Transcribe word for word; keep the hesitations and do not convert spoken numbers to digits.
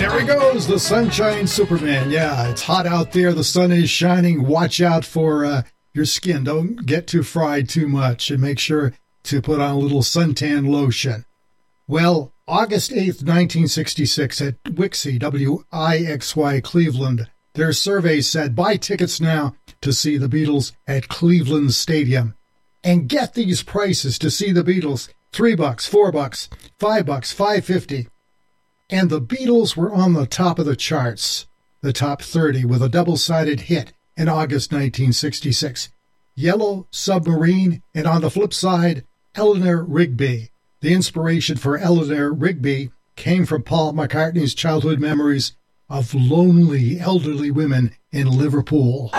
There he goes, the Sunshine Superman. Yeah, it's hot out there. The sun is shining. Watch out for uh, your skin. Don't get too fried too much, and make sure to put on a little suntan lotion. Well, August eighth, nineteen sixty-six, at Wixie, W I X Y, Cleveland, their survey said, buy tickets now to see the Beatles at Cleveland Stadium. And get these prices to see the Beatles. Three bucks, four bucks, five bucks, five fifty. And the Beatles were on the top of the charts, the top thirty, with a double-sided hit in August nineteen sixty-six. Yellow Submarine, and on the flip side, Eleanor Rigby. The inspiration for Eleanor Rigby came from Paul McCartney's childhood memories of lonely elderly women in Liverpool.